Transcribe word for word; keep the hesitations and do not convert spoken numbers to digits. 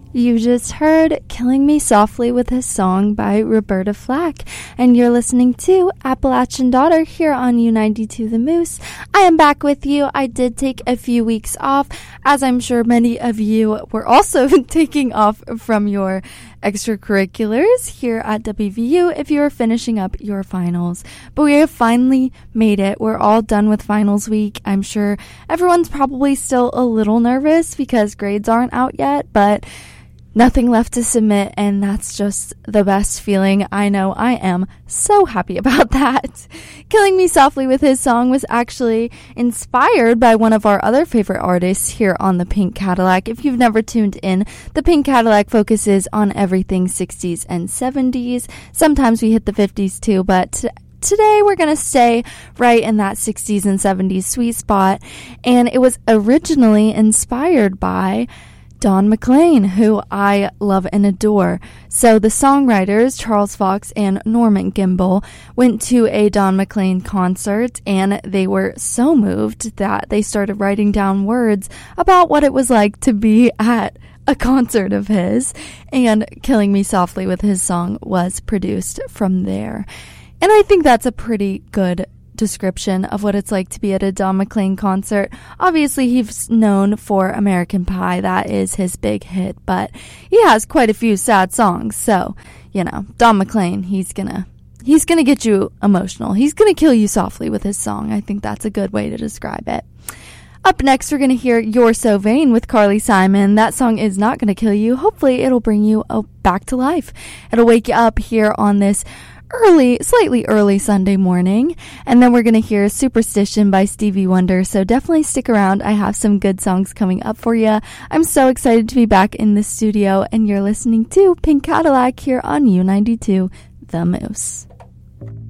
You just heard Killing Me Softly with his song by Roberta Flack, and you're listening to Appalachian Daughter here on U ninety-two The Moose. I am back with you. I did take a few weeks off, as I'm sure many of you were also taking off from your extracurriculars here at W V U if you are finishing up your finals. But we have finally made it. We're all done with finals week. I'm sure everyone's probably still a little nervous because grades aren't out yet, but nothing left to submit, and that's just the best feeling. I know I am so happy about that. Killing Me Softly with his song was actually inspired by one of our other favorite artists here on the Pink Cadillac. If you've never tuned in, the Pink Cadillac focuses on everything sixties and seventies. Sometimes we hit the fifties too, but t- Today we're going to stay right in that sixties and seventies sweet spot, and it was originally inspired by Don McLean, who I love and adore. So the songwriters, Charles Fox and Norman Gimbel, went to a Don McLean concert, and they were so moved that they started writing down words about what it was like to be at a concert of his, and Killing Me Softly with his song was produced from there. And I think that's a pretty good description of what it's like to be at a Don McLean concert. Obviously, he's known for American Pie. That is his big hit, but he has quite a few sad songs. So, you know, Don McLean, he's gonna he's gonna get you emotional. He's gonna kill you softly with his song. I think that's a good way to describe it. Up next, we're going to hear You're So Vain with Carly Simon. That song is not going to kill you. Hopefully, it'll bring you oh, back to life. It'll wake you up here on this early, slightly early Sunday morning. And then we're going to hear Superstition by Stevie Wonder. So definitely stick around. I have some good songs coming up for you. I'm so excited to be back in the studio, and you're listening to Pink Cadillac here on U ninety-two The Moose.